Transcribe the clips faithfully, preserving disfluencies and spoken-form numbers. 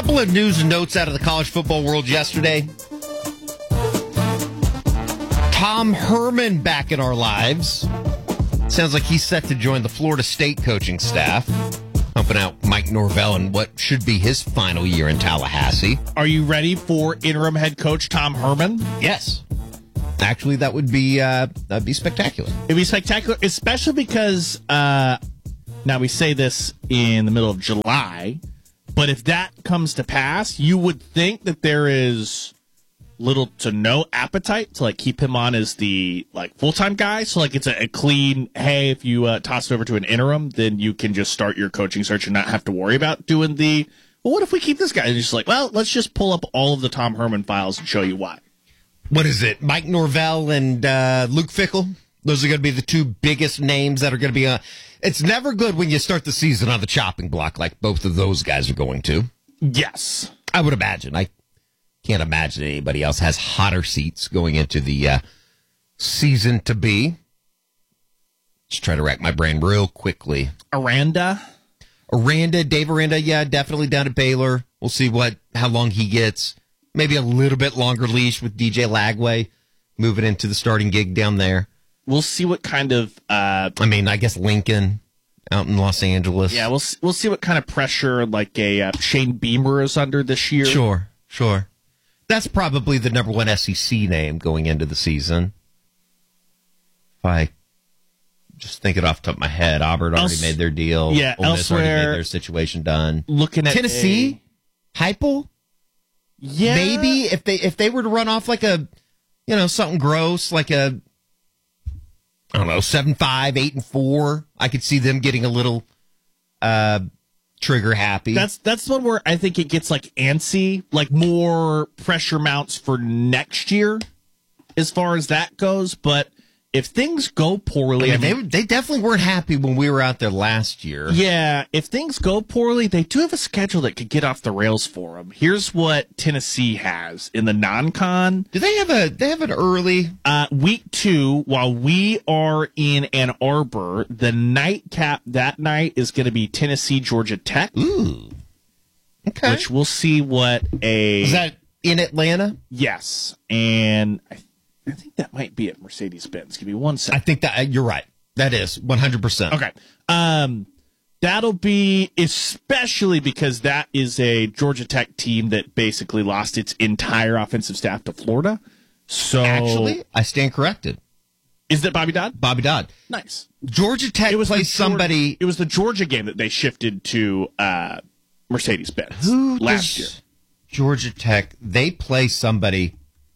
Couple of news and notes out of the college football world yesterday. Tom Herman back in our lives. Sounds like he's set to join the Florida State coaching staff, helping out Mike Norvell in what should be his final year in Tallahassee. Are you ready for interim head coach Tom Herman? Yes. Actually, that would be uh, that'd be spectacular. It'd be spectacular, especially because uh, now we say this in the middle of July, but if that comes to pass, you would think that there is little to no appetite to like keep him on as the like full-time guy. So like it's a, a clean, hey, if you uh, toss it over to an interim, then you can just start your coaching search and not have to worry about doing the, well, what if we keep this guy? And it's just like, well, let's just pull up all of the Tom Herman files and show you why. What is it? Mike Norvell and uh, Luke Fickell? Those are going to be the two biggest names that are going to be. Uh, it's never good when you start the season on the chopping block like both of those guys are going to. Yes. I would imagine. I can't imagine anybody else has hotter seats going into the uh, season to be. Just try to rack my brain real quickly. Aranda? Aranda, Dave Aranda, yeah, definitely down at Baylor. We'll see what how long he gets. Maybe a little bit longer leash with D J Lagway moving into the starting gig down there. We'll see what kind of... Uh, I mean, I guess Lincoln out in Los Angeles. Yeah, we'll, we'll see what kind of pressure like a uh, Shane Beamer is under this year. Sure, sure. That's probably the number one S E C name going into the season. If I just think it off the top of my head, Auburn already Else, made their deal. Yeah, Ole Miss already elsewhere, made their situation done. Looking at Tennessee, a, Heupel, yeah, maybe if they if they were to run off like a, you know, something gross like a, I don't know, seven five, eight and four, I could see them getting a little. Uh, Trigger happy. That's that's one where I think it gets like antsy, like more pressure mounts for next year, as far as that goes. But if things go poorly, I mean, I mean, they they definitely weren't happy when we were out there last year. Yeah, if things go poorly, they do have a schedule that could get off the rails for them. Here's what Tennessee has in the non-con. Do they have a they have an early uh, week two? While we are in Ann Arbor, the nightcap that night is going to be Tennessee Georgia Tech. Ooh, okay. Which we'll see what a is that in Atlanta? Yes, and I, I think that might be at Mercedes-Benz. Give me one second. I think that you're right. That is one hundred percent. Okay. Um, that'll be especially because that is a Georgia Tech team that basically lost its entire offensive staff to Florida. So Actually, I stand corrected. Is that Bobby Dodd? Bobby Dodd. Nice. Georgia Tech It was plays the Georgia, somebody. It was the Georgia game that they shifted to uh, Mercedes-Benz Who last year. does Georgia Tech, they play somebody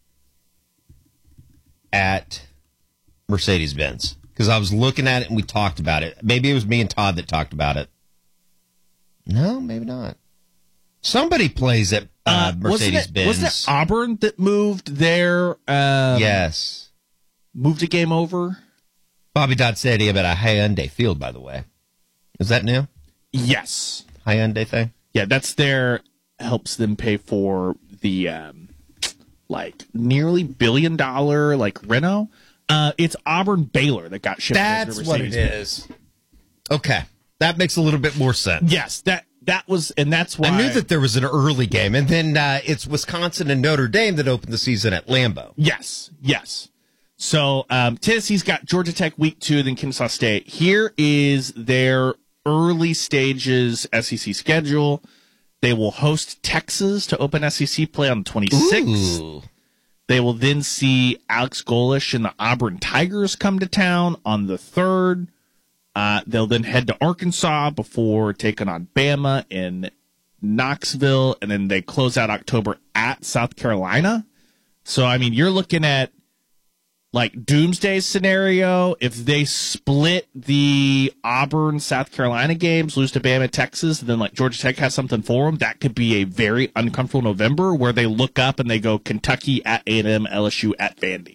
at Mercedes-Benz. Because I was looking at it and we talked about it. Maybe it was me and Todd that talked about it. No, maybe not. Somebody plays at uh, Uh, Mercedes-Benz. Wasn't it, wasn't it Auburn that moved their um, yes. moved a game over? Bobby Dodd Stadium at a Hyundai Field, by the way. Is that new? Yes. Hyundai thing? Yeah, that's their helps them pay for the um, like nearly billion dollar like reno. Uh, it's Auburn Baylor that got shipped. That's over what it is. Okay, that makes a little bit more sense. Yes, that that was, and that's why I knew that there was an early game, and then uh, it's Wisconsin and Notre Dame that opened the season at Lambeau. Yes, yes. So um, Tennessee's got Georgia Tech week two, then Kennesaw State. Here is their early stages S E C schedule. They will host Texas to open S E C play on the twenty-sixth. Ooh. They will then see Alex Golish and the Auburn Tigers come to town on the third. Uh, they'll then head to Arkansas before taking on Bama in Knoxville, and then they close out October at South Carolina. So, I mean, you're looking at like doomsday scenario. If they split the Auburn South Carolina games, lose to Bama, Texas, and then like Georgia Tech has something for them, that could be a very uncomfortable November where they look up and they go Kentucky at A and M, L S U at Vandy.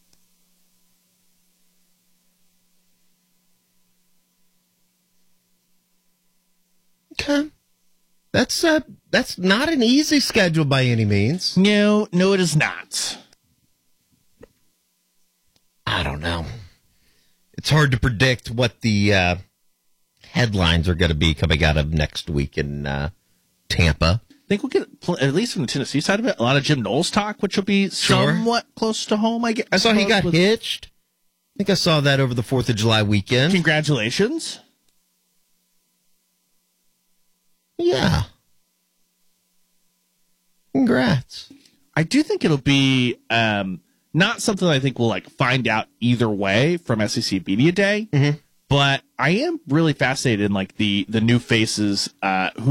Okay. That's uh that's not an easy schedule by any means. No, no, it is not. I don't know. It's hard to predict what the uh, headlines are going to be coming out of next week in uh, Tampa. I think we'll get, pl- at least from the Tennessee side of it, a lot of Jim Knowles talk, which will be Sure. somewhat close to home, I guess. I saw he got with- hitched. I think I saw that over the fourth of July weekend. Congratulations. Yeah. Congrats. I do think it'll be um, not something I think we'll like find out either way from S E C Media Day, Mm-hmm. but I am really fascinated in like the the new faces uh, who